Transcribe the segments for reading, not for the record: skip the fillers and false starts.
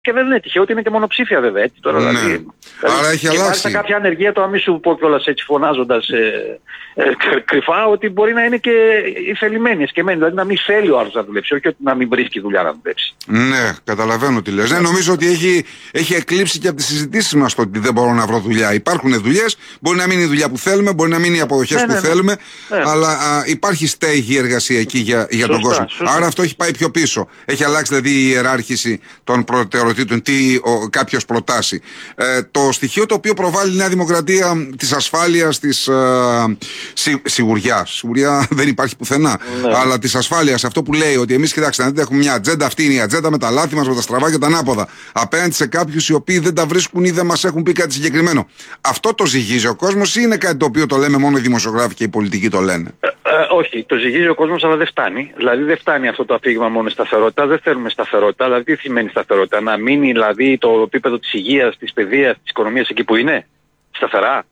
Και δεν είναι τυχαίο ότι είναι και μονοψήφια βέβαια. Έτσι, τώρα, ναι. δηλαδή, Άρα έχει αλλάξει. Μάλιστα κάποια ανεργία, το να μην σου πω κιόλας έτσι φωνάζοντας κρυφά, ότι μπορεί να είναι και η θελημένη, εσκεμμένη. Δηλαδή να μην θέλει ο άλλος να δουλέψει, όχι ότι να μην βρίσκει δουλειά να δουλέψει. Ναι, καταλαβαίνω τι λες. Ναι, νομίζω ότι έχει εκλείψει και από τις συζητήσεις μας το ότι δεν μπορώ να βρω δουλειά. Υπάρχουν δουλειές, μπορεί να μην είναι η δουλειά που θέλουμε, μπορεί να μην είναι οι αποδοχές που θέλουμε, αλλά υπάρχει στέγη εργασιακή για τον κόσμο. Σωστά. Άρα αυτό έχει πάει πιο πίσω. Έχει αλλάξει δηλαδή η ιεράρχηση των προτεραιοτήτων, τι κάποιος προτάσει. Το στοιχείο το οποίο προβάλλει η Νέα Δημοκρατία της ασφάλειας, της σιγουριά δεν υπάρχει πουθενά, αλλά της ασφάλειας, αυτό που λέει ότι εμείς, κοιτάξτε, να δείτε, έχουμε μια ατζέντα, αυτή είναι η ατζέντα με τα λάθη μας, με τα στραβά και τα ανάποδα, απέναντι σε κάποιους οι οποίοι δεν τα βρίσκουν ή δεν μας έχουν πει κάτι συγκεκριμένο. Αυτό το ζυγίζει ο κόσμος ή είναι κάτι το οποίο το λέμε μόνο οι δημοσιογράφοι και οι πολιτικοί το λένε? Όχι, το ζυγίζει ο κόσμος, αλλά δεν φτάνει. Δηλαδή δεν φτάνει αυτό το αφήγημα μόνο σταθερότητα. Δεν θέλουμε σταθερότητα. Δηλαδή τι σημαίνει σταθερότητα? Να μείνει δηλαδή το επίπεδο της υγείας, της παιδείας, της οικονομίας εκεί που είναι σταθερά?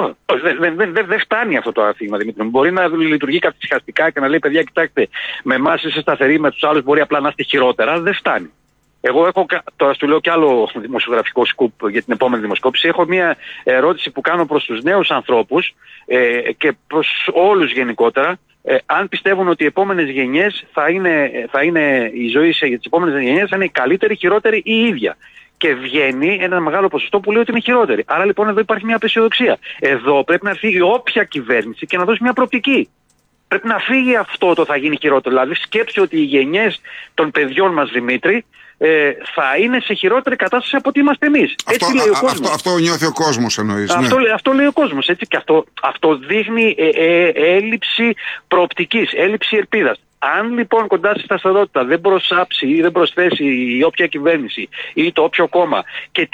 Δεν φτάνει αυτό το αφήγημα, Δημήτρη. Μπορεί να λειτουργεί καθυσυχαστικά και να λέει, παιδιά, κοιτάξτε, με εμάς είστε σταθεροί, με τους άλλους μπορεί απλά να είστε χειρότερα. Δεν φτάνει. Εγώ έχω, τώρα σου λέω κι άλλο δημοσιογραφικό σκουπ για την επόμενη δημοσκόπηση. Έχω μια ερώτηση που κάνω προς τους νέους ανθρώπους και προς όλους γενικότερα. Αν πιστεύουν ότι οι επόμενες γενιές θα είναι η ζωή για τις επόμενες γενιές θα είναι η καλύτερη, χειρότερη ή η ίδια. Και βγαίνει ένα μεγάλο ποσοστό που λέει ότι είναι χειρότερη. Άρα λοιπόν εδώ υπάρχει μια απεσιοδοξία. Εδώ πρέπει να φύγει όποια κυβέρνηση και να δώσει μια προοπτική. Πρέπει να φύγει αυτό το θα γίνει χειρότερο. Δηλαδή σκέψου ότι οι γενιές των παιδιών μας, Δημήτρη, θα είναι σε χειρότερη κατάσταση από ότι είμαστε εμείς. Έτσι λέει ο κόσμος. Αυτό νιώθει ο κόσμος, εννοείς. Αυτό λέει ο κόσμος. Έτσι, και αυτό δείχνει έλλειψη προοπτικής, έλλειψη ελπίδας. Αν λοιπόν κοντά στη σταθερότητα δεν προσάψει ή δεν προσθέσει η όποια κυβέρνηση ή το όποιο κόμμα και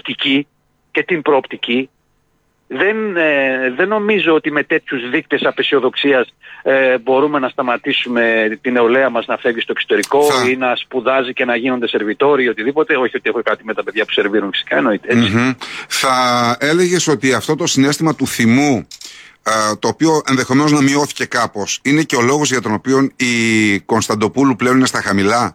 την προοπτική, δεν νομίζω ότι με τέτοιους δείκτες απεσιοδοξίας μπορούμε να σταματήσουμε την νεολαία μας να φεύγει στο εξωτερικό ή να σπουδάζει και να γίνονται σερβιτόροι ή οτιδήποτε. Όχι ότι έχω κάτι με τα παιδιά που σερβίρουν, φυσικά εννοείται. Θα έλεγες ότι αυτό το συναίσθημα του θυμού, το οποίο ενδεχομένως να μειώθηκε κάπως, είναι και ο λόγος για τον οποίο η Κωνσταντοπούλου πλέον είναι στα χαμηλά?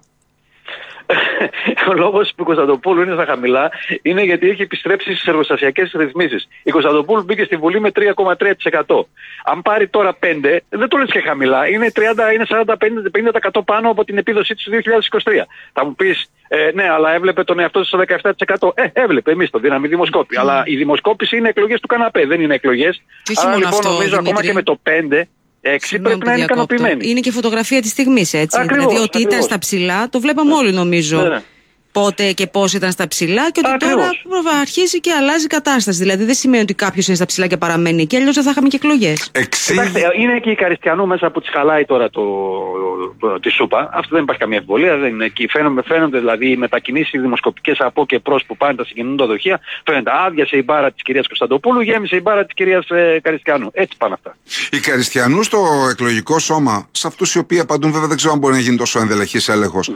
Ο λόγος που η Κωνσταντοπούλου είναι στα χαμηλά είναι γιατί έχει επιστρέψει στις εργοστασιακές ρυθμίσεις. Η Κωνσταντοπούλου μπήκε στη Βουλή με 3,3%. Αν πάρει τώρα 5, δεν το λες και χαμηλά, είναι 40-50% πάνω από την επίδοσή της του 2023. Θα μου πεις, ναι, αλλά έβλεπε τον εαυτό της στο 17%. Έβλεπε, εμείς το δίναμε δημοσκόπη. Αλλά η δημοσκόπηση είναι εκλογές του καναπέ, δεν είναι εκλογές. Άρα λοιπόν αυτό, νομίζω ακόμα και με το 5... πρέπει να είναι ικανοποιημένοι. Είναι και φωτογραφία της στιγμής, έτσι. Ακριβώς, δηλαδή ότι ήταν στα ψηλά, το βλέπαμε όλοι νομίζω. Ναι. Πότε και πώς ήταν στα ψηλά και ότι τώρα αρχίζει και αλλάζει η κατάσταση. Δηλαδή δεν σημαίνει ότι κάποιος είναι στα ψηλά και παραμένει και αλλιώς δεν θα είχαμε και εκλογές. Είναι και η Καριστιανού μέσα που της χαλάει τώρα τη σούπα. Αυτό δεν υπάρχει καμία εμβολία. Φαίνονται δηλαδή οι μετακινήσεις δημοσκοπικές από και προς που πάνε τα συγκινούντα δοχεία. Φαίνεται άδειασε η μπάρα της κυρίας Κωνσταντοπούλου, γέμισε η μπάρα της κυρίας Καριστιανού. Έτσι πάνε αυτά. Η Καριστιανού στο εκλογικό σώμα, σε αυτούς οι οποίοι απαντούν, βέβαια δεν ξέρω αν μπορεί να γίνει τόσο ενδελεχής έλεγχος.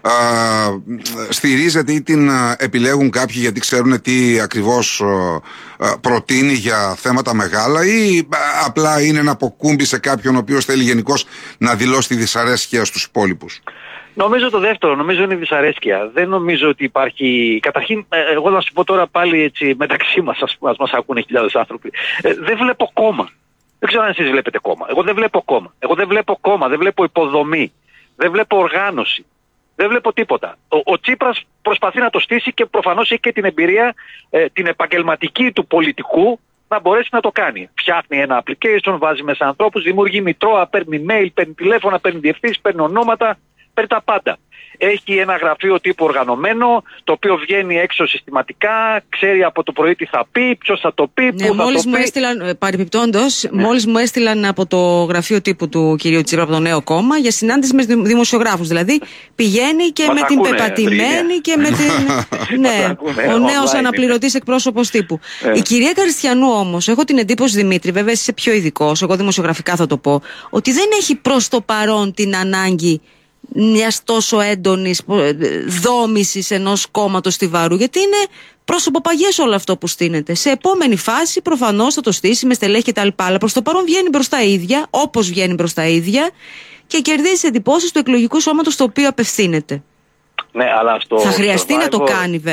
Στηρίζεται ή την επιλέγουν κάποιοι γιατί ξέρουν τι ακριβώς προτείνει για θέματα μεγάλα, ή απλά είναι ένα αποκούμπι σε κάποιον ο οποίος θέλει γενικώς να δηλώσει τη δυσαρέσκεια στους υπόλοιπους? Νομίζω το δεύτερο, νομίζω είναι η δυσαρέσκεια. Δεν νομίζω ότι υπάρχει... Καταρχήν, εγώ να σου πω τώρα πάλι έτσι μεταξύ μας, ας μας ακούνε χιλιάδες άνθρωποι. Δεν βλέπω κόμμα. Δεν ξέρω αν εσείς βλέπετε κόμμα. Εγώ δεν βλέπω κόμμα. Δεν βλέπω υποδομή. Δεν βλέπω οργάνωση. Δεν βλέπω τίποτα. Ο Τσίπρας προσπαθεί να το στήσει και προφανώς έχει και την εμπειρία την επαγγελματική του πολιτικού να μπορέσει να το κάνει. Φτιάχνει ένα application, βάζει μέσα ανθρώπους, δημιουργεί μητρώα, παίρνει mail, παίρνει τηλέφωνα, παίρνει διευθύνσεις, παίρνει ονόματα, παίρνει τα πάντα. Έχει ένα γραφείο τύπου οργανωμένο, το οποίο βγαίνει έξω συστηματικά, ξέρει από το πρωί τι θα πει, ποιος θα το πει, πού θα μόλις το μου πει. Έστειλαν, παρεπιπτόντως, μόλις μου έστειλαν από το γραφείο τύπου του κυρίου Τσίπρα, από το Νέο Κόμμα, για συνάντηση με δημοσιογράφους. Δηλαδή πηγαίνει και με την πεπατημένη και με την... ναι, ο νέος αναπληρωτής εκπρόσωπος τύπου. Η κυρία Καριστιανού όμως, έχω την εντύπωση, Δημήτρη, βέβαια εσύ είσαι πιο ειδικός, εγώ δημοσιογραφικά θα το πω, ότι δεν έχει προς το παρόν την ανάγκη μιας τόσο έντονης δόμησης ενός κόμματος στιβάρου, γιατί είναι πρόσωπο παγιές όλο αυτό που στείνεται. Σε επόμενη φάση προφανώς θα το στήσει με στελέχη κτλ. Αλλά προς το παρόν βγαίνει μπροστά ίδια, όπως βγαίνει μπροστά ίδια, και κερδίζει εντυπώσεις του εκλογικού σώματος στο οποίο απευθύνεται. Ναι, αλλά θα χρειαστεί να το κάνει βέβαια.